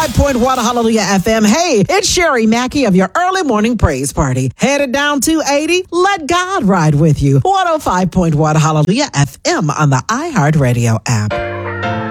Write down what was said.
105.1 Hallelujah FM. Hey, it's Sherry Mackey of your early morning praise party. Headed down 280. Let God ride with you. 105.1 Hallelujah FM on the iHeartRadio app.